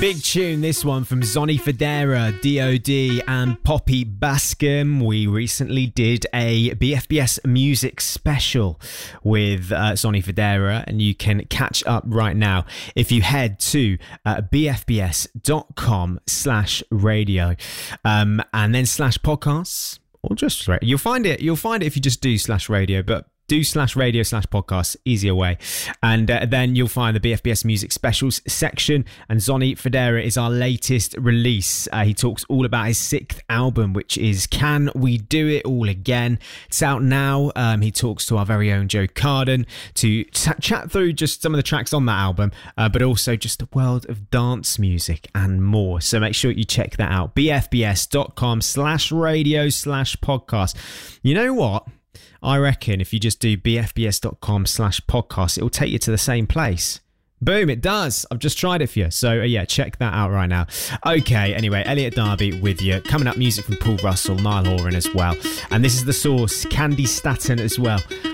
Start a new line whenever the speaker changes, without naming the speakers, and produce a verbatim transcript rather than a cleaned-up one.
Big tune, this one from Zonny Fodera, D O D and Poppy Bascom. We recently did a B F B S music special with uh, Zonny Fodera, and you can catch up right now if you head to uh, bfbs.com slash radio um, and then slash podcasts, or just radio. You'll find it. You'll find it if you just do slash radio, but do slash radio slash podcast, easier way. And uh, then you'll find the B F B S Music Specials section. And Zonny Fodera is our latest release. Uh, he talks all about his sixth album, which is Can We Do It All Again? It's out now. Um, he talks to our very own Joe Carden to t- chat through just some of the tracks on that album, uh, but also just the world of dance music and more. So make sure you check that out. bfbs.com slash radio slash podcast. You know what? I reckon if you just do bfbs.com slash podcast, it will take you to the same place. Boom, it does. I've just tried it for you. So, uh, yeah, check that out right now. Okay, anyway, Elliot Darby with you. Coming up, music from Paul Russell, Niall Horan as well. And this is The Source, Candy Staton as well.